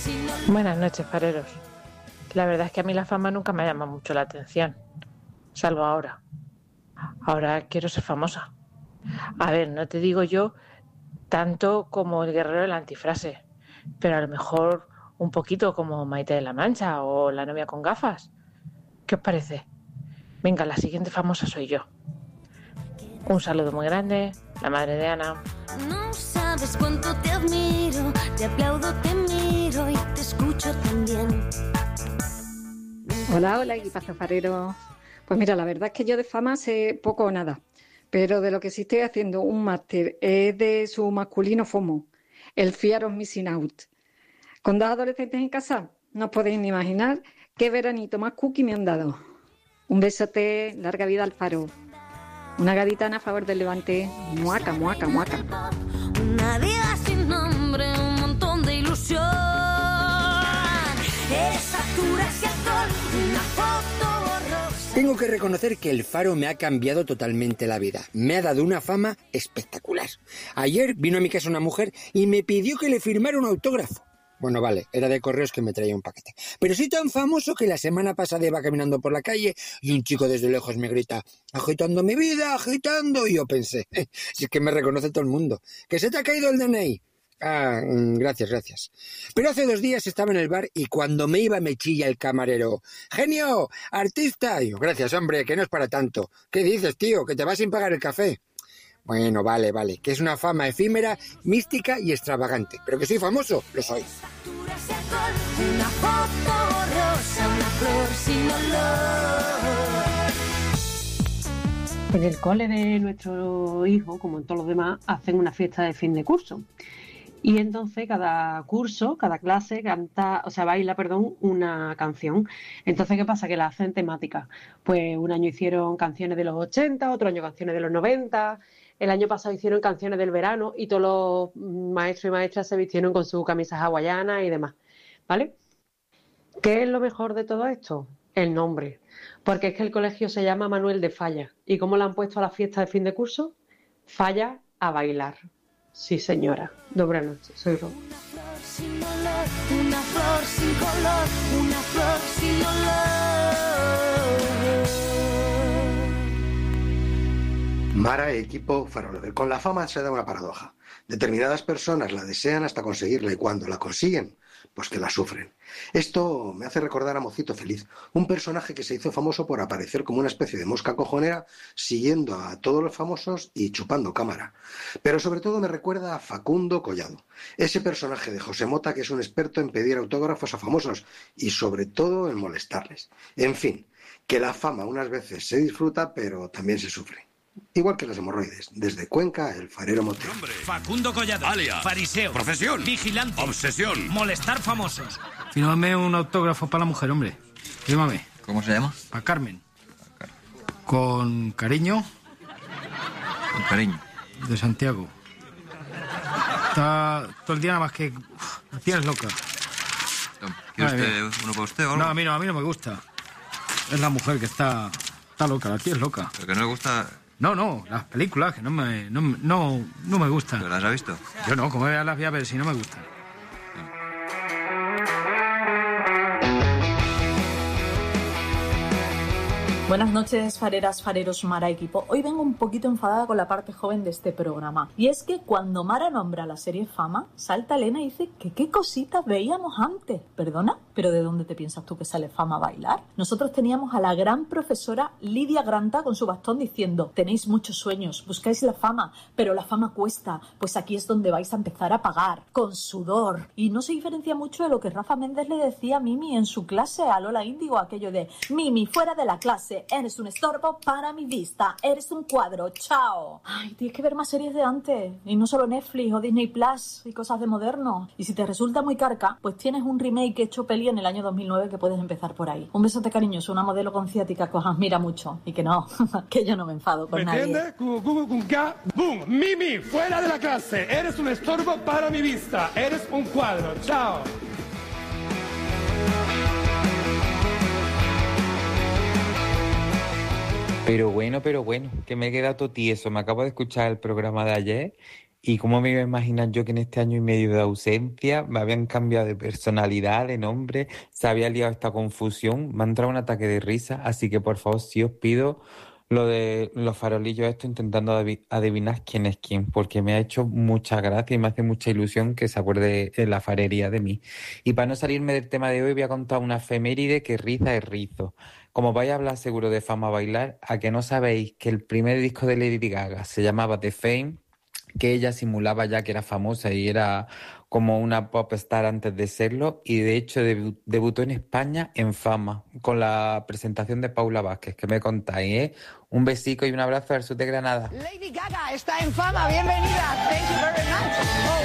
Buenas noches, fareros. La verdad es que a mí la fama nunca me llama mucho la atención, salvo ahora. Ahora quiero ser famosa. A ver, no te digo yo tanto como el guerrero de la antifrase, pero a lo mejor un poquito como Maite de la Mancha o la novia con gafas. ¿Qué os parece? Venga, la siguiente famosa soy yo. Un saludo muy grande, la madre de Ana. No sabes cuánto te admiro, te aplaudo, te miro y te escucho también. Hola, hola, equipazo farero. Pues mira, la verdad es que yo de fama sé poco o nada, pero de lo que sí estoy haciendo un máster es de su masculino FOMO, el Fear of Missing Out. Con 2 adolescentes en casa, no os podéis ni imaginar qué veranito más cookie me han dado. Un besote, larga vida al faro. Una gaditana a favor del Levante. Muaca, muaca, muaca. Una vida sin nombre, un montón de ilusión. Eres factura y alcohol, una foto borrosa. Tengo que reconocer que el Faro me ha cambiado totalmente la vida. Me ha dado una fama espectacular. Ayer vino a mi casa una mujer y me pidió que le firmara un autógrafo. Bueno, vale, era de correos que me traía un paquete. Pero soy tan famoso que la semana pasada iba caminando por la calle y un chico desde lejos me grita: agitando mi vida, agitando. Y yo pensé, si es que me reconoce todo el mundo. ¿Que se te ha caído el DNI? Gracias. Pero hace 2 días estaba en el bar y cuando me iba me chilla el camarero: ¡genio! ¡Artista! Y yo, gracias, hombre, que no es para tanto. ¿Qué dices, tío? ¿Que te vas sin pagar el café? Bueno, vale, que es una fama efímera, mística y extravagante. Pero que soy famoso, lo soy. Una foto rosa, una flor sin olor. En el cole de nuestro hijo, como en todos los demás, hacen una fiesta de fin de curso. Y entonces cada curso, cada clase baila una canción. Entonces, ¿qué pasa? Que la hacen temática. Pues un año hicieron canciones de los 80, otro año canciones de los 90... El año pasado hicieron canciones del verano y todos los maestros y maestras se vistieron con sus camisas hawaianas y demás, ¿vale? ¿Qué es lo mejor de todo esto? El nombre. Porque es que el colegio se llama Manuel de Falla. ¿Y cómo le han puesto a la fiesta de fin de curso? Falla a bailar. Sí, señora. Buenas noches, soy Ro. Una flor sin olor, una flor sin color, una flor sin olor. Mara, equipo farolero. Con la fama se da una paradoja. Determinadas personas la desean hasta conseguirla y cuando la consiguen, pues que la sufren. Esto me hace recordar a Mocito Feliz, un personaje que se hizo famoso por aparecer como una especie de mosca cojonera, siguiendo a todos los famosos y chupando cámara. Pero sobre todo me recuerda a Facundo Collado, ese personaje de José Mota que es un experto en pedir autógrafos a famosos y sobre todo en molestarles. En fin, que la fama unas veces se disfruta pero también se sufre. Igual que las hemorroides. Desde Cuenca, el farero Mote. Nombre: Facundo Collado. Alias: fariseo. Profesión: vigilante. Obsesión: molestar famosos. Fírmame un autógrafo para la mujer, hombre. Fírmame. ¿Cómo se llama? Para Carmen. Con cariño. Con cariño. De Santiago. Está todo el día nada más que... la tía es loca. ¿Quiere usted uno para usted o algo? No, a mí no me gusta. Es la mujer que está loca, la tía es loca. ¿Pero que no le gusta...? No, las películas, que no me gustan. ¿Pero las ha visto? Yo no, como las voy a ver si no me gustan. Buenas noches, fareras, fareros, Mara equipo. Hoy vengo un poquito enfadada con la parte joven de este programa. Y es que cuando Mara nombra la serie Fama, salta Elena y dice que qué cositas veíamos antes. ¿Perdona? ¿Pero de dónde te piensas tú que sale Fama a bailar? Nosotros teníamos a la gran profesora Lidia Granta con su bastón diciendo: tenéis muchos sueños, buscáis la fama, pero la fama cuesta. Pues aquí es donde vais a empezar a pagar, con sudor. Y no se diferencia mucho de lo que Rafa Méndez le decía a Mimi en su clase, a Lola Índigo, aquello de: Mimi, fuera de la clase. Eres un estorbo para mi vista. Eres un cuadro. Chao. Ay, tienes que ver más series de antes. Y no solo Netflix o Disney Plus y cosas de moderno. Y si te resulta muy carca, pues tienes un remake hecho peli en el año 2009 que puedes empezar por ahí. Un besote cariñoso, una modelo con ciática que os admira mucho. Y que no, que yo no me enfado con nadie. ¿Me entiendes? ¡Bum! Mimi, fuera de la clase. Eres un estorbo para mi vista. Eres un cuadro. Chao. Pero bueno, que me he quedado todo tieso. Me acabo de escuchar el programa de ayer Y cómo me iba a imaginar yo que en este año y medio de ausencia me habían cambiado de personalidad, de nombre, se había liado esta confusión, me ha entrado un ataque de risa, así que por favor sí os pido lo de los farolillos esto intentando adivinar quién es quién, porque me ha hecho mucha gracia y me hace mucha ilusión que se acuerde en la farería de mí. Y para no salirme del tema de hoy voy a contar una efeméride que riza es rizo. Como vais a hablar seguro de Fama Bailar, ¿a que no sabéis que el primer disco de Lady Gaga se llamaba The Fame? Que ella simulaba ya que era famosa y era como una pop star antes de serlo, y de hecho debutó en España en Fama con la presentación de Paula Vázquez. ¿Qué me contáis, eh? Un besico y un abrazo al sur de Granada. Lady Gaga está en Fama, bienvenida. Thank you very much.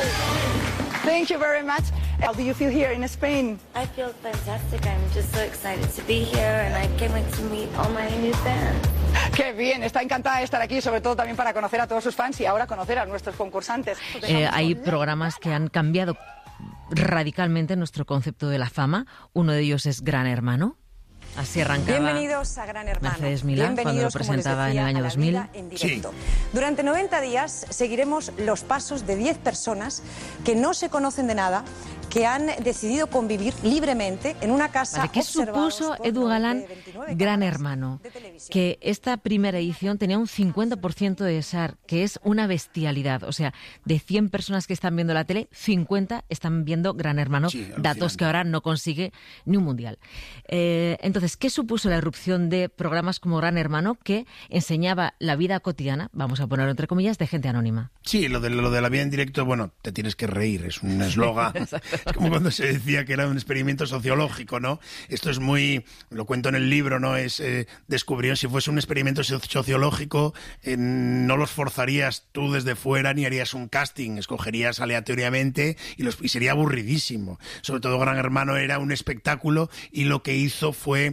Oh, thank you very much. How do you feel here in Spain? I feel fantastic. I'm just so excited to be here and I can't wait to meet all my new fans. Qué bien, está encantada de estar aquí, sobre todo también para conocer a todos sus fans y ahora conocer a nuestros concursantes. Hay programas que han cambiado radicalmente nuestro concepto de la fama. Uno de ellos es Gran Hermano. Así arrancaba. Bienvenidos a Gran Hermano. Mercedes Milá, cuando lo presentaba en el año 2000. Sí. Durante 90 días seguiremos los pasos de 10 personas que no se conocen de nada, que han decidido convivir libremente en una casa. ¿Qué supuso, Edu Galán, Gran Hermano? Que esta primera edición tenía un 50% de SAR, que es una bestialidad. O sea, de 100 personas que están viendo la tele, 50 están viendo Gran Hermano, sí, datos que ahora no consigue ni un mundial. Entonces, ¿qué supuso la irrupción de programas como Gran Hermano, que enseñaba la vida cotidiana, vamos a ponerlo entre comillas, de gente anónima? Sí, lo de la vida en directo, bueno, te tienes que reír, es un eslogan. Es como cuando se decía que era un experimento sociológico, ¿no? Esto es muy, lo cuento en el libro, ¿no? Descubrieron, si fuese un experimento sociológico, no los forzarías tú desde fuera ni harías un casting, escogerías aleatoriamente y sería aburridísimo. Sobre todo Gran Hermano era un espectáculo y lo que hizo fue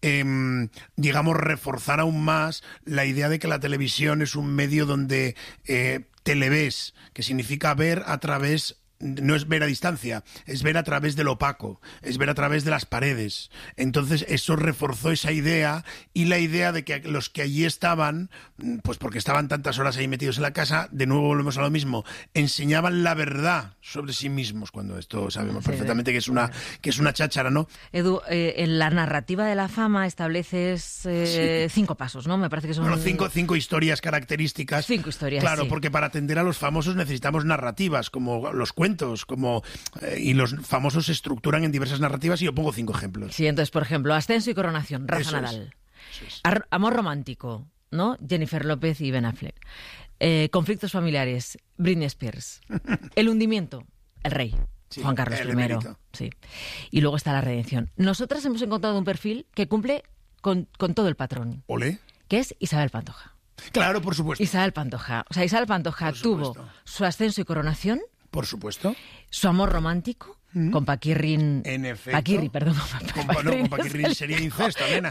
digamos, reforzar aún más la idea de que la televisión es un medio donde televes, que significa ver a través. No es ver a distancia, es ver a través del opaco, es ver a través de las paredes. Entonces eso reforzó esa idea y la idea de que los que allí estaban, pues porque estaban tantas horas ahí metidos en la casa, de nuevo volvemos a lo mismo, enseñaban la verdad sobre sí mismos, cuando esto sabemos perfectamente que es una cháchara, ¿no? Edu, en la narrativa de la fama estableces 5 pasos, ¿no? Me parece que son... Bueno, cinco historias características. 5 historias, claro, sí. Porque para atender a los famosos necesitamos narrativas, como los cuentos, y los famosos se estructuran en diversas narrativas y yo pongo 5 ejemplos. Sí, entonces, por ejemplo, Ascenso y Coronación, Rafa Nadal. Amor romántico, ¿no? Jennifer López y Ben Affleck. Conflictos familiares, Britney Spears. El hundimiento, el rey, Juan Carlos I. Sí. Y luego está la redención. Nosotras hemos encontrado un perfil que cumple con todo el patrón. ¿Olé? Que es Isabel Pantoja. Claro, por supuesto. Isabel Pantoja. O sea, Isabel Pantoja tuvo su ascenso y coronación. Por supuesto. Su amor romántico con Paquirrin. En efecto. Paquirri, perdón. Con Paquirrin sería incesto, nena.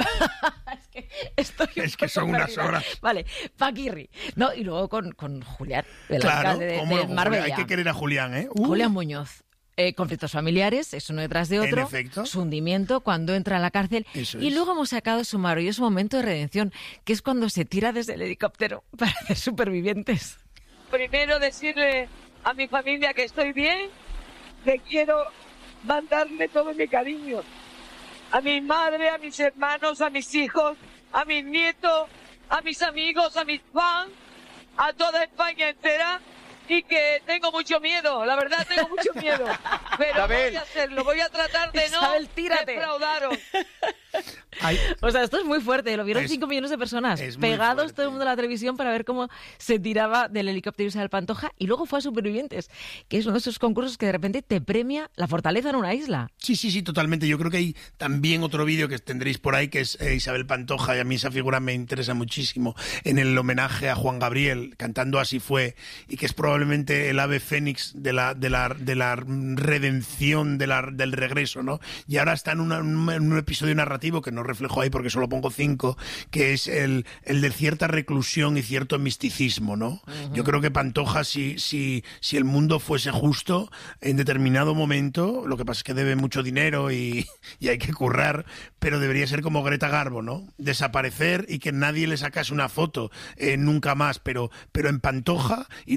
Es que son unas horas. Vale, Paquirri. No, y luego con Julián, el claro, alcalde de Marbella. Hay que querer a Julián, ¿eh? Julián Muñoz. Conflictos familiares, es uno detrás de otro. En efecto. Su hundimiento cuando entra a la cárcel. Eso y luego hemos sacado su maravilloso momento de redención, que es cuando se tira desde el helicóptero para hacer Supervivientes. Primero decirle a mi familia que estoy bien, que quiero mandarle todo mi cariño. A mi madre, a mis hermanos, a mis hijos, a mis nietos, a mis amigos, a mis fans, a toda España entera. Y que tengo mucho miedo, la verdad tengo mucho miedo. Pero voy a hacerlo, voy a tratar de Isabel, no defraudaros. O sea, esto es muy fuerte, lo vieron 5 millones de personas pegados todo el mundo a la televisión para ver cómo se tiraba del helicóptero Isabel Pantoja, y luego fue a Supervivientes, que es uno de esos concursos que de repente te premia la fortaleza en una isla. Sí, totalmente. Yo creo que hay también otro vídeo que tendréis por ahí, que es Isabel Pantoja, y a mí esa figura me interesa muchísimo, en el homenaje a Juan Gabriel, cantando Así fue, y que es probablemente el ave fénix de la redención, del regreso, ¿no? Y ahora está en un episodio narrativo que no reflejo ahí porque solo pongo 5, que es el de cierta reclusión y cierto misticismo, ¿no? Uh-huh. Yo creo que Pantoja, si el mundo fuese justo, en determinado momento, lo que pasa es que debe mucho dinero y hay que currar, pero debería ser como Greta Garbo, ¿no? Desaparecer y que nadie le sacase una foto nunca más, pero en Pantoja, y luego también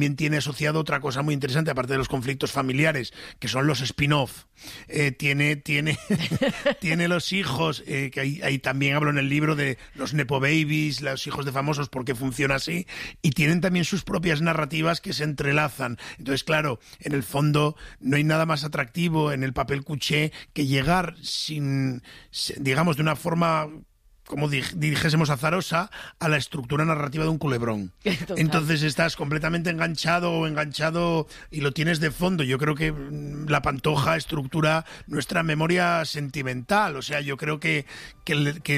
también tiene asociado otra cosa muy interesante, aparte de los conflictos familiares, que son los spin-off. Tiene los hijos, que ahí también hablo en el libro de los nepo babies, los hijos de famosos, porque funciona así, y tienen también sus propias narrativas que se entrelazan. Entonces, claro, en el fondo no hay nada más atractivo en el papel cuché que llegar digamos, de una forma, como dijésemos, azarosa, a la estructura narrativa de un culebrón. Total. Entonces estás completamente enganchado y lo tienes de fondo. Yo creo que La Pantoja estructura nuestra memoria sentimental. O sea, yo creo que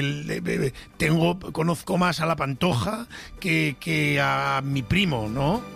conozco más a La Pantoja que a mi primo, ¿no?